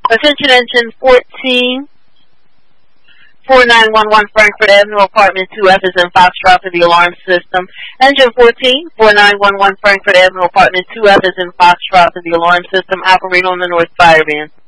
Attention engine 14, 4911 Frankfurt Avenue, apartment 2F is in Foxtrot for the alarm system. Engine 14, 4911 Frankfurt Avenue, apartment 2F is in Foxtrot for the alarm system. Operate on the North Fire Van.